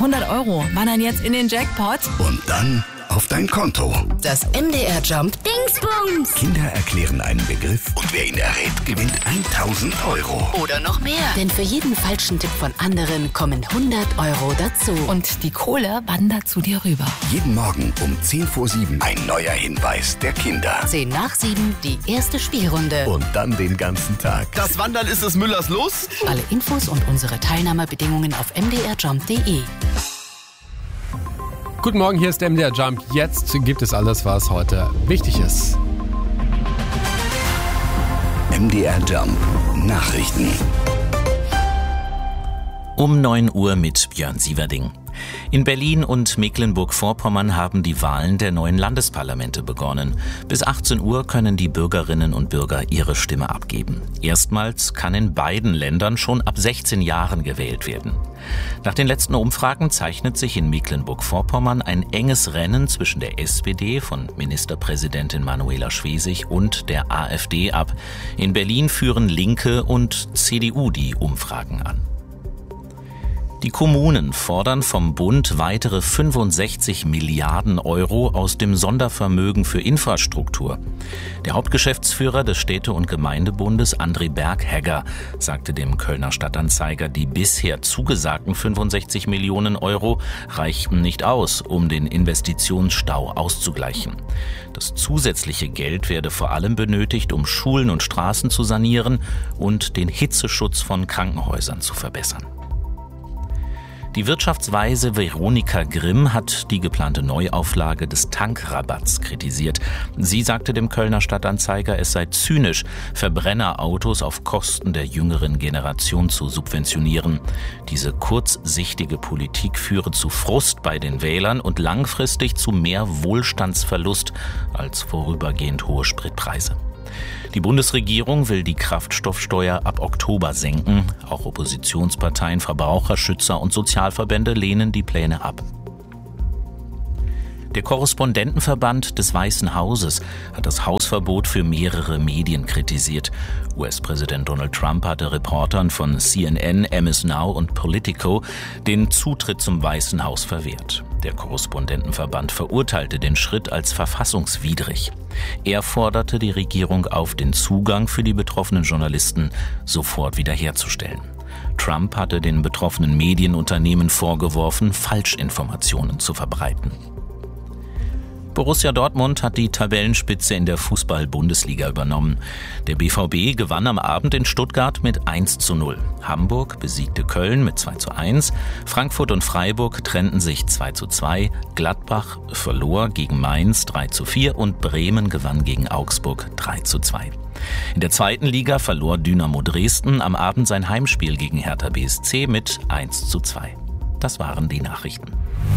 100 € wandern jetzt in den Jackpot. Und dann auf dein Konto. Das MDR Jump Dingsbums. Kinder erklären einen Begriff und wer ihn errät, gewinnt 1000 €. Oder noch mehr. Denn für jeden falschen Tipp von anderen kommen 100 € dazu. Und die Kohle wandert zu dir rüber. Jeden Morgen um 7:10 ein neuer Hinweis der Kinder. 7:10 die erste Spielrunde. Und dann den ganzen Tag. Das Wandern ist des Müllers Los. Alle Infos und unsere Teilnahmebedingungen auf mdrjump.de. Guten Morgen, hier ist der MDR Jump. Jetzt gibt es alles, was heute wichtig ist. MDR Jump Nachrichten. Um 9 Uhr mit Björn Sieverding. In Berlin und Mecklenburg-Vorpommern haben die Wahlen der neuen Landesparlamente begonnen. Bis 18 Uhr können die Bürgerinnen und Bürger ihre Stimme abgeben. Erstmals kann in beiden Ländern schon ab 16 Jahren gewählt werden. Nach den letzten Umfragen zeichnet sich in Mecklenburg-Vorpommern ein enges Rennen zwischen der SPD von Ministerpräsidentin Manuela Schwesig und der AfD ab. In Berlin führen Linke und CDU die Umfragen an. Die Kommunen fordern vom Bund weitere 65 Milliarden € aus dem Sondervermögen für Infrastruktur. Der Hauptgeschäftsführer des Städte- und Gemeindebundes, André Berghegger, sagte dem Kölner Stadtanzeiger, die bisher zugesagten 65 Millionen € reichten nicht aus, um den Investitionsstau auszugleichen. Das zusätzliche Geld werde vor allem benötigt, um Schulen und Straßen zu sanieren und den Hitzeschutz von Krankenhäusern zu verbessern. Die Wirtschaftsweise Veronika Grimm hat die geplante Neuauflage des Tankrabatts kritisiert. Sie sagte dem Kölner Stadtanzeiger, es sei zynisch, Verbrennerautos auf Kosten der jüngeren Generation zu subventionieren. Diese kurzsichtige Politik führe zu Frust bei den Wählern und langfristig zu mehr Wohlstandsverlust als vorübergehend hohe Spritpreise. Die Bundesregierung will die Kraftstoffsteuer ab Oktober senken. Auch Oppositionsparteien, Verbraucherschützer und Sozialverbände lehnen die Pläne ab. Der Korrespondentenverband des Weißen Hauses hat das Hausverbot für mehrere Medien kritisiert. US-Präsident Donald Trump hatte Reportern von CNN, MS Now und Politico den Zutritt zum Weißen Haus verwehrt. Der Korrespondentenverband verurteilte den Schritt als verfassungswidrig. Er forderte die Regierung auf, den Zugang für die betroffenen Journalisten sofort wiederherzustellen. Trump hatte den betroffenen Medienunternehmen vorgeworfen, Falschinformationen zu verbreiten. Borussia Dortmund hat die Tabellenspitze in der Fußball-Bundesliga übernommen. Der BVB gewann am Abend in Stuttgart mit 1:0. Hamburg besiegte Köln mit 2:1. Frankfurt und Freiburg trennten sich 2:2. Gladbach verlor gegen Mainz 3:4 und Bremen gewann gegen Augsburg 3:2. In der zweiten Liga verlor Dynamo Dresden am Abend sein Heimspiel gegen Hertha BSC mit 1:2. Das waren die Nachrichten.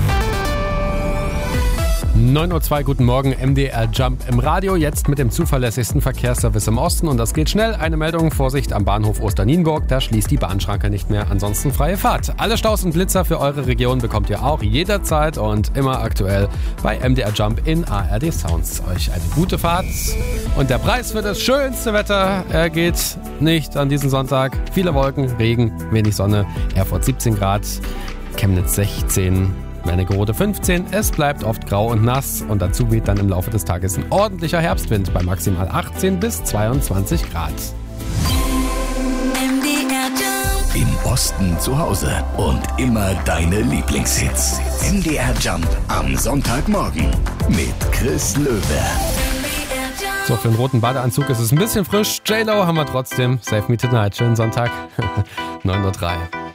9:02 Uhr, guten Morgen, MDR Jump im Radio, jetzt mit dem zuverlässigsten Verkehrsservice im Osten und das geht schnell. Eine Meldung, Vorsicht am Bahnhof Osternienburg, da schließt die Bahnschranke nicht mehr, ansonsten freie Fahrt. Alle Staus und Blitzer für eure Region bekommt ihr auch jederzeit und immer aktuell bei MDR Jump in ARD Sounds. Euch eine gute Fahrt und der Preis für das schönste Wetter geht nicht an diesem Sonntag. Viele Wolken, Regen, wenig Sonne, Erfurt 17 Grad, Chemnitz 16, Wernigerode 15, es bleibt oft grau und nass und dazu weht dann im Laufe des Tages ein ordentlicher Herbstwind bei maximal 18 bis 22 Grad. Im Osten zu Hause und immer deine Lieblingshits. MDR Jump am Sonntagmorgen mit Chris Löwe. So, für einen roten Badeanzug ist es ein bisschen frisch. J-Lo haben wir trotzdem. Save Me Tonight. Schönen Sonntag. 9:03 Uhr.